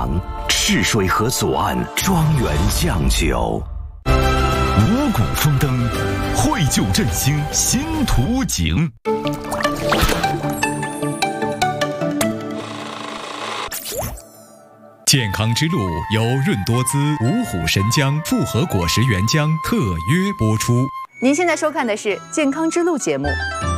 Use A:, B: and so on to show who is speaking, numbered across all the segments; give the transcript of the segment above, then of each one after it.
A: 厂赤水河左岸庄园酱酒。五谷丰登，绘就振兴新图景。健康之路由润多滋、五虎神姜复合果实原浆特约播出。
B: 您现在收看的是《健康之路》节目。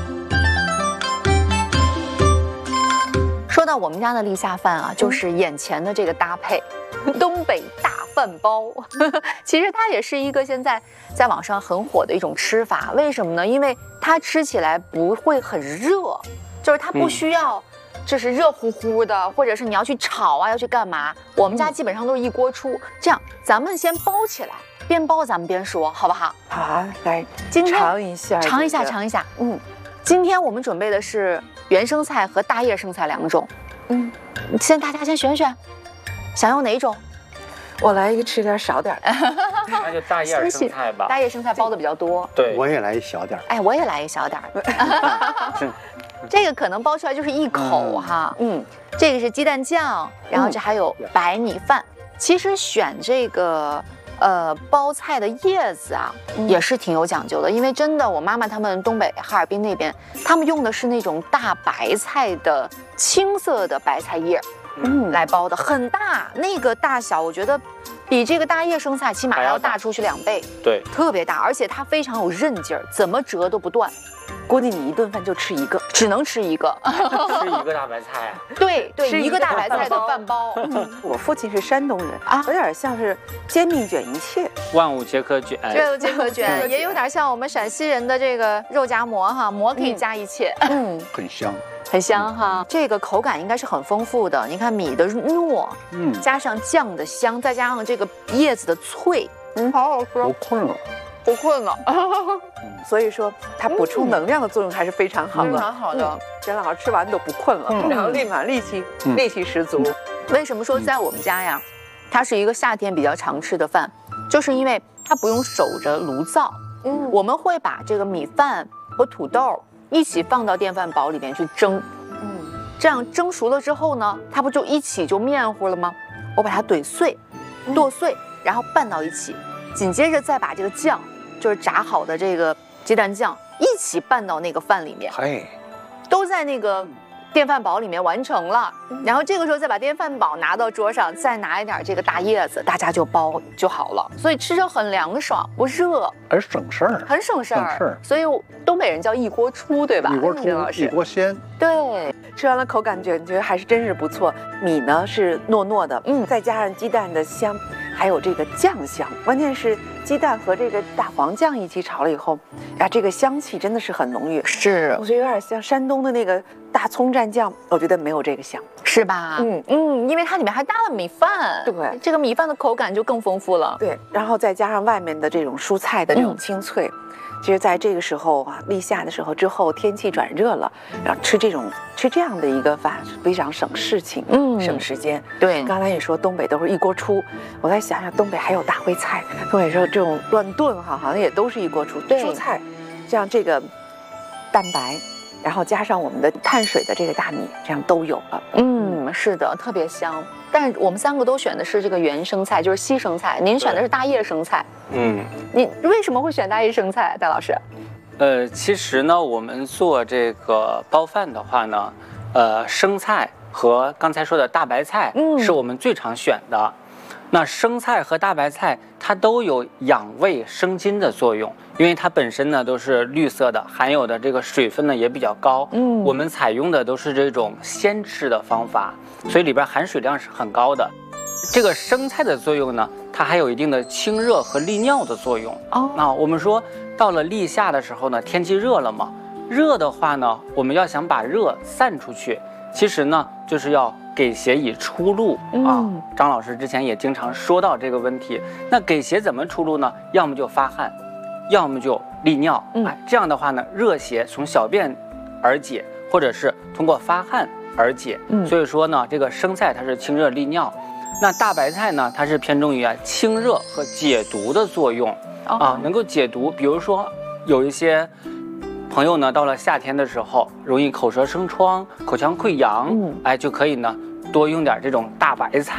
B: 说到我们家的立夏饭啊，就是眼前的这个搭配，东北大饭包。其实它也是一个现在在网上很火的一种吃法。为什么呢？因为它吃起来不会很热，就是它不需要。就是热乎乎的，或者是你要去炒啊，要去干嘛？我们家基本上都是一锅出。这样，咱们先包起来，边包咱们边说，好不好？
C: 好啊，来
B: 尝一下。今天我们准备的是原生菜和大叶生菜2种。大家先选选，想用哪一种？
C: 我来一个吃点少点的，
D: 那就大叶生菜吧。
B: 大叶生菜包的比较多。
D: 对，
E: 我也来一小点。
B: 哎，我也来一小点。这个可能包出来就是一口哈，这个是鸡蛋酱，然后这还有白米饭。其实选这个包菜的叶子啊，也是挺有讲究的，因为真的我妈妈他们东北哈尔滨那边，他们用的是那种大白菜的青色的白菜叶，来包的，很大，那个大小我觉得比这个大叶生菜起码还要大出去2倍，
D: 对，
B: 特别大，而且它非常有韧劲儿，怎么折都不断。
C: 估计你一顿饭就吃一个，
B: 只能吃一个，
D: 吃一个大白菜。
B: 对，一个大白菜的饭包。
C: 我父亲是山东人啊，有点像是煎饼卷一切，
D: 万物皆可卷，
B: 万物皆可卷，也有点像我们陕西人的这个肉夹馍哈，馍可以加一切，
E: 很香。
B: 很香哈，这个口感应该是很丰富的。你看米的糯，加上酱的香，再加上这个叶子的脆，好好吃。
E: 我困了。
B: 不困了，
C: 所以说它补充能量的作用还是非常好的，
B: 非常好的。
C: 张老师吃完都不困了，然后立马力气十足。
B: 为什么说在我们家呀，它是一个夏天比较常吃的饭，就是因为它不用守着炉灶，我们会把这个米饭和土豆一起放到电饭煲里面去蒸，这样蒸熟了之后呢，它不就一起就面糊了吗？我把它剁碎，然后拌到一起。紧接着再把这个酱，就是炸好的这个鸡蛋酱一起拌到那个饭里面，都在那个电饭煲里面完成了。然后这个时候再把电饭煲拿到桌上，再拿一点这个大叶子，大家就包就好了。所以吃着很凉爽，不热，
E: 而省事儿，
B: 很省事儿。所以东北人叫一锅出，对吧？
E: 一锅出，一锅鲜。
B: 对，
C: 吃完了口感觉还是真是不错。米呢是糯糯的，再加上鸡蛋的香。还有这个酱香，关键是鸡蛋和这个大黄酱一起炒了以后，这个香气真的是很浓郁。
B: 是，
C: 我觉得有点像山东的那个大葱蘸酱，我觉得没有这个香，
B: 是吧？因为它里面还搭了米饭，
C: 对，
B: 这个米饭的口感就更丰富了。
C: 对，然后再加上外面的这种蔬菜的这种清脆。其实，在这个时候啊，立夏的时候之后，天气转热了，然后吃这样的一个饭非常省事情，省时间。
B: 对，
C: 刚才也说东北都是一锅出，我再想想东北还有大烩菜，东北说这种乱炖好像也都是一锅出。蔬菜，像这个蛋白，然后加上我们的碳水的这个大米，这样都有了。
B: 是的，特别香。但是我们3个都选的是这个原生菜，就是西生菜。您选的是大叶生菜。你为什么会选大叶生菜，戴老师？
D: 其实呢，我们做这个包饭的话呢，生菜和刚才说的大白菜是我们最常选的。那生菜和大白菜它都有养胃生津的作用，因为它本身呢都是绿色的，含有的这个水分呢也比较高。我们采用的都是这种鲜吃的方法，所以里边含水量是很高的。这个生菜的作用呢，它还有一定的清热和利尿的作用。那我们说到了立夏的时候呢，天气热了嘛，热的话呢，我们要想把热散出去，其实呢就是要给血以出路啊。张老师之前也经常说到这个问题。那给血怎么出路呢？要么就发汗，要么就利尿。这样的话呢，热邪从小便而解，或者是通过发汗而解。所以说呢，这个生菜它是清热利尿，那大白菜呢，它是偏重于清热和解毒的作用能够解毒。比如说有一些朋友呢，到了夏天的时候，容易口舌生疮、口腔溃疡，就可以呢多用点这种大白菜。